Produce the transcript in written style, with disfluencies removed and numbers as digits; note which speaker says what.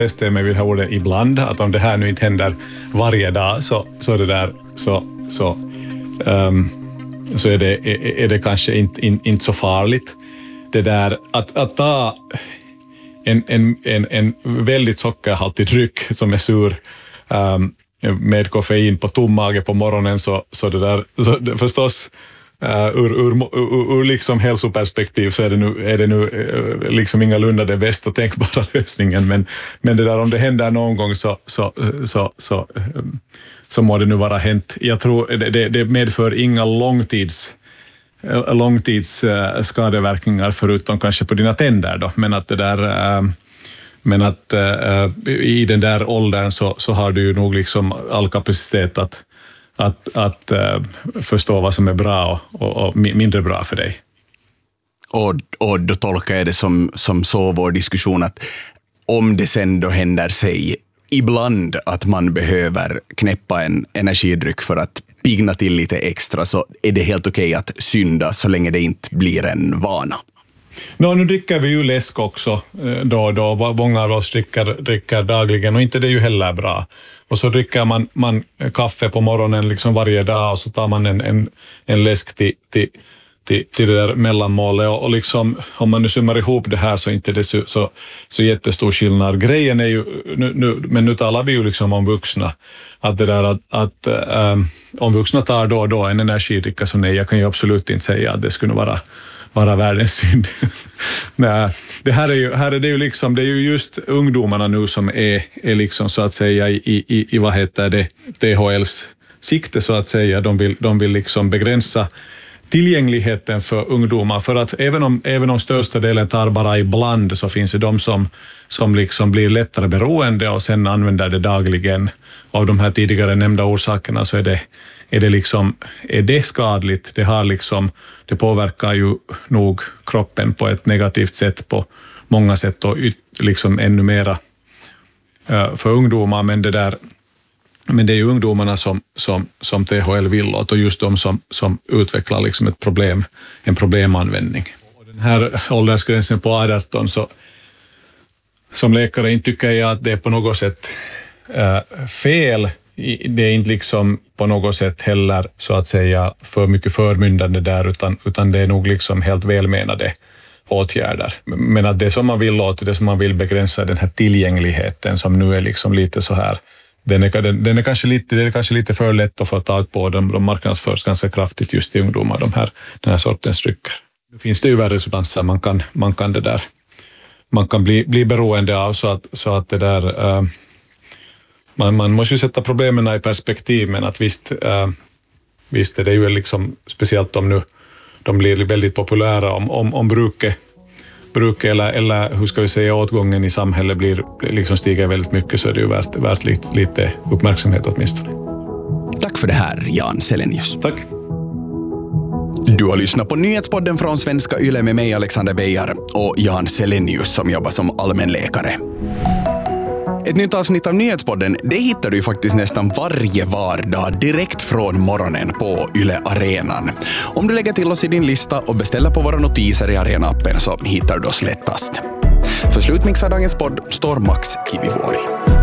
Speaker 1: Bestämmer mig vid det här ordet ibland, att om det här nu inte händer varje dag så är det kanske inte så farligt. Det där att ta en väldigt sockerhaltig dryck som är sur med koffein på tom mage på morgonen så förstås ur liksom hälsoperspektiv så är det nu liksom ingalunda den bästa tänkbara lösningen, men det där om det händer någon gång så må det nu vara hänt. Jag tror det medför inga långtids skadeverkningar förutom kanske på dina tänder då, men att i den där åldern så har du ju nog liksom all kapacitet att förstå vad som är bra och mindre bra för dig.
Speaker 2: Och då tolkar jag det som så vår diskussion att om det sen då händer sig ibland att man behöver knäppa en energidryck för att pigna till lite extra, så är det helt okej att synda så länge det inte blir en vana.
Speaker 1: Nu dricker vi ju läsk också då. Många av oss dricker dagligen och inte det är ju heller bra. Och så dricker man kaffe på morgonen liksom varje dag och så tar man en läsk till det där mellanmålet och liksom om man nu summar ihop det här så är inte det så jättestor skillnad. Grejen är ju, men nu talar vi ju liksom om vuxna, att det där att om vuxna tar då och då en energidricka så nej, jag kan ju absolut inte säga att det skulle vara världens synd. Nej, det är ju liksom, det är ju just ungdomarna nu som är liksom så att säga i vad heter det, THLs sikte så att säga. De vill liksom begränsa tillgängligheten för ungdomar, för att även om största delen tar bara ibland så finns det de som liksom blir lättare beroende och sen använder det dagligen. Av de här tidigare nämnda orsakerna så är det skadligt. Det påverkar ju nog kroppen på ett negativt sätt på många sätt och liksom ännu mera för ungdomar, men det är ju ungdomarna som THL vill åt och just de som utvecklar liksom en problemanvändning. Och den här åldersgränsen på 18 så som läkare inte tycker jag att det är på något sätt fel. Det är inte liksom på något sätt heller så att säga för mycket förmyndande där utan det är nog liksom helt välmenade åtgärder. Men att det som man vill åt, det som man vill begränsa den här tillgängligheten som nu är liksom lite så här. Det är kanske lite för lätt att få tag på. De marknadsförs ganska kraftigt just i ungdomar, den här sortens drycker. Nu finns det ju värre substanser man kan bli beroende av så att det där man måste ju sätta problemen i perspektiv, men att visst är det ju liksom speciellt om nu de blir väldigt populära om bruk eller hur ska vi säga åtgången i samhället blir liksom stiger väldigt mycket, så är det ju värt lite uppmärksamhet åtminstone.
Speaker 2: Tack för det här, Jan Selenius.
Speaker 1: Tack.
Speaker 2: Du har lyssnat på Nyhetspodden från Svenska Yle med mig Alexander Beijer och Jan Selenius som jobbar som allmänläkare. Ett nytt avsnitt av Nyhetspodden, det hittar du faktiskt nästan varje vardag direkt från morgonen på Yle Arenan. Om du lägger till oss i din lista och beställer på våra notiser i Arena-appen så hittar du oss lättast. För slutmix av dagens podd står Max Kivivuori.